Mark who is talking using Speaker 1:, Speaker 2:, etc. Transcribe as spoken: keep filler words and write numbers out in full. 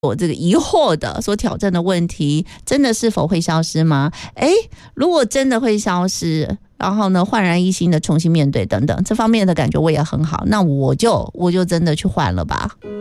Speaker 1: 我这个疑惑的所挑战的问题，真的是否会消失吗？诶，如果真的会消失，然后呢焕然一新的重新面对等等，这方面的感觉我也很好，那我就我就真的去换了吧。